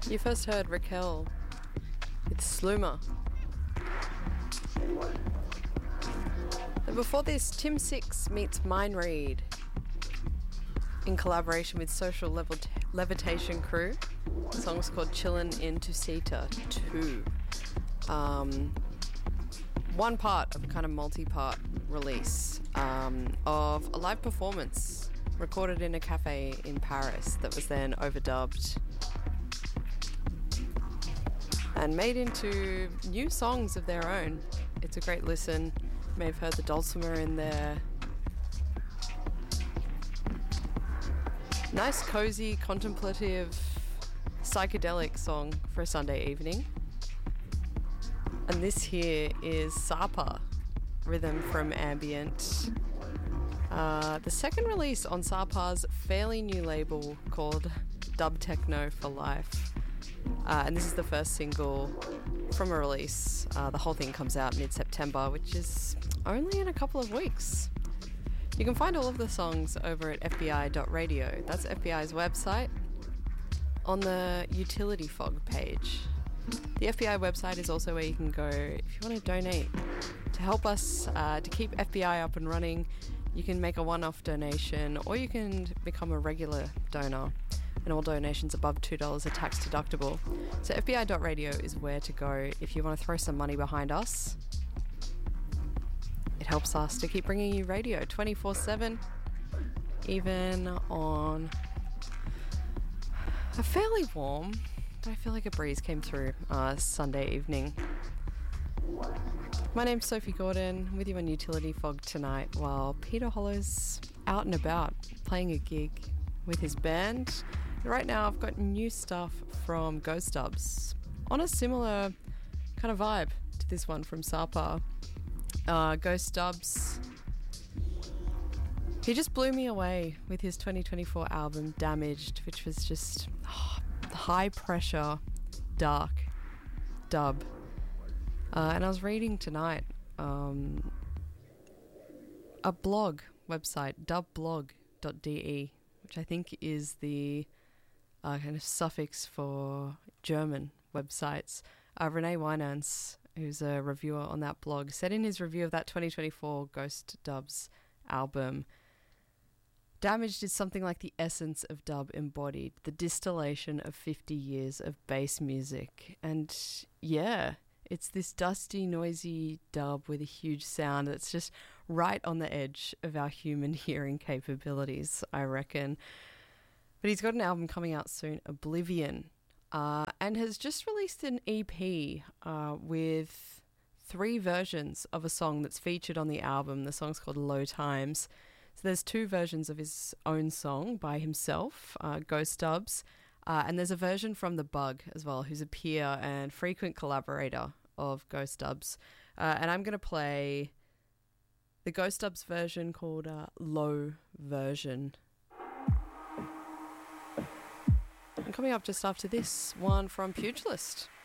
You first heard Raquel with Sluma. And before this, Tim Six meets Mine Read in collaboration with Social Levitation Crew. The song's called Chillin' in Tusita 2. One part of a kind of multi-part release of a live performance recorded in a cafe in Paris that was then overdubbed and made into new songs of their own. It's a great listen. You may have heard the dulcimer in there. Nice, cozy, contemplative, psychedelic song for a Sunday evening. And this here is Sapa, Rhythm from Ambient. The second release on Sapa's fairly new label called Dub Techno for Life. And this is the first single from a release. The whole thing comes out mid-September, which is only in a couple of weeks. You can find all of the songs over at fbi.radio. That's FBI's website on the Utility Fog page. The FBI website is also where you can go if you want to donate to help us to keep FBI up and running. You can make a one-off donation or you can become a regular donor. And all donations above $2 are tax deductible. So FBI.radio is where to go if you want to throw some money behind us. It helps us to keep bringing you radio 24/7, even on a fairly warm, but I feel like a breeze came through Sunday evening. My name's Sophie Gordon, with you on Utility Fog tonight while Peter Hollow's out and about playing a gig with his band. Right now I've got new stuff from Ghost Dubs on a similar kind of vibe to this one from Sapa. Ghost Dubs, he just blew me away with his 2024 album Damaged, which was just high pressure, dark dub. And I was reading tonight a blog website, dubblog.de, which I think is the kind of suffix for German websites. Renee Winans, who's a reviewer on that blog, said in his review of that 2024 Ghost Dubs album, Damaged is something like the essence of dub embodied, the distillation of 50 years of bass music. And yeah, it's this dusty, noisy dub with a huge sound that's just right on the edge of our human hearing capabilities, I reckon. But he's got an album coming out soon, Oblivion, and has just released an EP with 3 versions of a song that's featured on the album. The song's called Low Times. So there's 2 versions of his own song by himself, Ghost Dubs, and there's a version from The Bug as well, who's a peer and frequent collaborator of Ghost Dubs. And I'm going to play the Ghost Dubs version called Low Version. And coming up just after this, one from Pugilist.